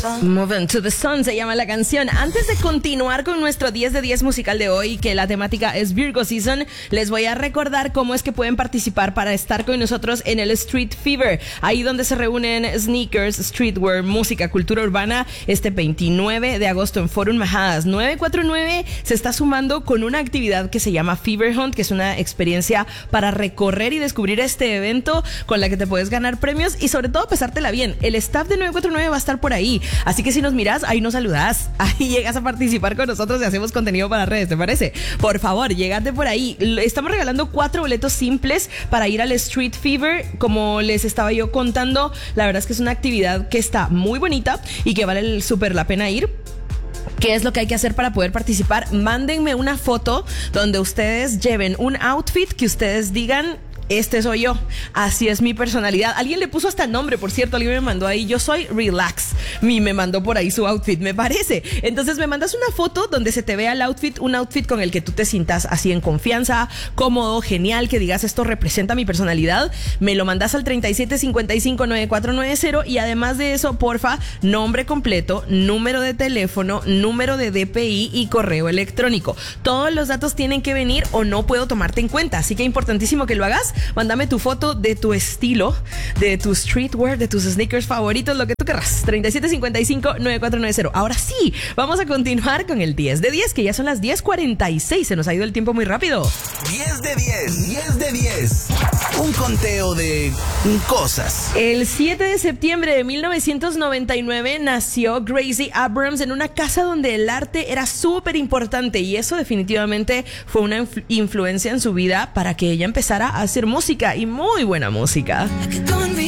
Moving to the Sun se llama la canción. Antes de continuar con nuestro 10 de 10 musical de hoy, que la temática es Virgo Season, les voy a recordar cómo es que pueden participar para estar con nosotros en el Street Fever, ahí donde se reúnen sneakers, streetwear, música, cultura urbana, este 29 de agosto en Forum Majadas 949. Se está sumando con una actividad que se llama Fever Hunt, que es una experiencia para recorrer y descubrir este evento con la que te puedes ganar premios y sobre todo pasártela bien. El staff de 949 va a estar por ahí, así que si nos miras, ahí nos saludas, ahí llegas a participar con nosotros y hacemos contenido para redes, ¿te parece? Por favor, llégate por ahí. Estamos regalando 4 boletos simples para ir al Street Fever. Como les estaba yo contando, la verdad es que es una actividad que está muy bonita y que vale súper la pena ir. ¿Qué es lo que hay que hacer para poder participar? Mándenme una foto donde ustedes lleven un outfit que ustedes digan: este soy yo, así es mi personalidad. Alguien le puso hasta nombre, por cierto, alguien me mandó ahí: yo soy Relax. Me mandó por ahí su outfit, me parece. Entonces me mandas una foto donde se te vea el outfit, un outfit con el que tú te sientas así en confianza, cómodo, genial, que digas esto representa mi personalidad. Me lo mandas al 37559490 y además de eso, porfa, nombre completo, número de teléfono, número de DPI y correo electrónico. Todos los datos tienen que venir o no puedo tomarte en cuenta, así que es importantísimo que lo hagas. Mándame tu foto de tu estilo, de tu streetwear, de tus sneakers favoritos, lo que tú querrás. 37559490. Ahora sí, vamos a continuar con el 10 de 10, que ya son las 10:46. Se nos ha ido el tiempo muy rápido. 10 de 10, 10 de 10. Un conteo de cosas. El 7 de septiembre de 1999 nació Gracie Abrams en una casa donde el arte era súper importante, y eso definitivamente fue una influencia en su vida para que ella empezara a hacer música, y muy buena música.